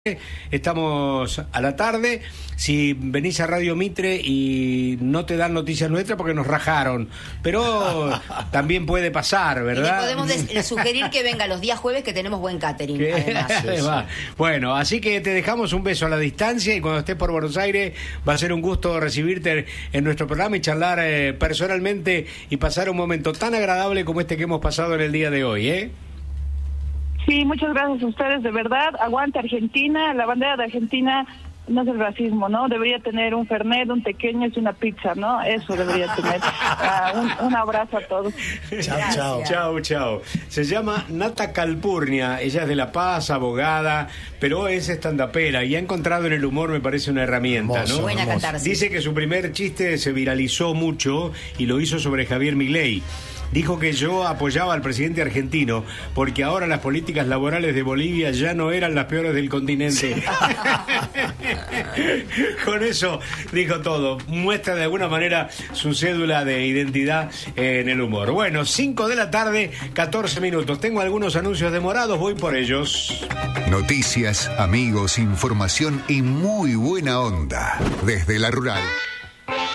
Estamos a la tarde. Si venís a Radio Mitre y no te dan noticias nuestras porque nos rajaron, pero también puede pasar, ¿verdad? Y le podemos sugerir que venga los días jueves, que tenemos buen catering, además. Bueno, así que te dejamos un beso a la distancia y cuando estés por Buenos Aires va a ser un gusto recibirte en nuestro programa y charlar personalmente y pasar un momento tan agradable como este que hemos pasado en el día de hoy, ¿eh? Sí, muchas gracias a ustedes, de verdad. Aguante Argentina, la bandera de Argentina no es el racismo, ¿no? Debería tener un fernet, un pequeño y una pizza, ¿no? Eso debería tener. Un abrazo a todos. Chao. Se llama Nata Calpurnia, ella es de La Paz, abogada, pero es estandapera y ha encontrado en el humor, me parece, una herramienta, ¿no? Buena catarsis. Dice que su primer chiste se viralizó mucho y lo hizo sobre Javier Milei. Dijo que yo apoyaba al presidente argentino porque ahora las políticas laborales de Bolivia ya no eran las peores del continente. Con eso dijo todo. Muestra de alguna manera su cédula de identidad en el humor. Bueno, 5 de la tarde, 14 minutos. Tengo algunos anuncios demorados, voy por ellos. Noticias, amigos, información y muy buena onda. Desde la Rural.